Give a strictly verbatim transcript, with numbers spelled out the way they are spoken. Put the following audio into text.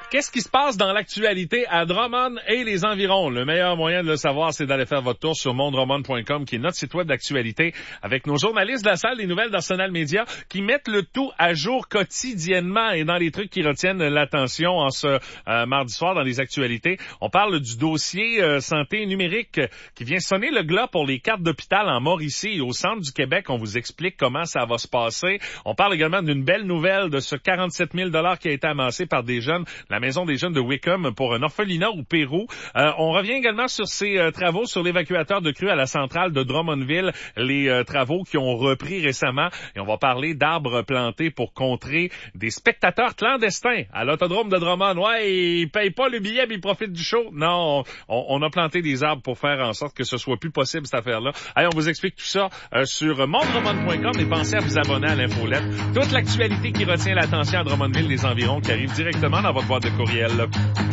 Qu'est-ce qui se passe dans l'actualité à Drummond et les environs? Le meilleur moyen de le savoir, c'est d'aller faire votre tour sur monde drummond point com, qui est notre site web d'actualité, avec nos journalistes de la salle des nouvelles d'Arsenal Média, qui mettent le tout à jour quotidiennement. Et dans les trucs qui retiennent l'attention en ce euh, mardi soir dans les actualités, on parle du dossier euh, santé numérique qui vient sonner le glas pour les cartes d'hôpital en Mauricie et au centre du Québec. On vous explique comment ça va se passer. On parle également d'une belle nouvelle de ce quarante-sept mille dollars qui a été amassé par des jeunes, la Maison des jeunes de Wickham, pour un orphelinat au Pérou. Euh, on revient également sur ces euh, travaux sur l'évacuateur de crues à la centrale de Drummondville, les euh, travaux qui ont repris récemment. Et on va parler d'arbres plantés pour contrer des spectateurs clandestins à l'autodrome de Drummond. Ouais, ils payent pas le billet, mais ils profitent du show. Non, on, on a planté des arbres pour faire en sorte que ce soit plus possible, cette affaire-là. Allez, on vous explique tout ça euh, sur monde drummond point com et pensez à vous abonner à l'infolette. Toute l'actualité qui retient l'attention à Drummondville, les environs, qui arrive directement dans votre boîte de courriel.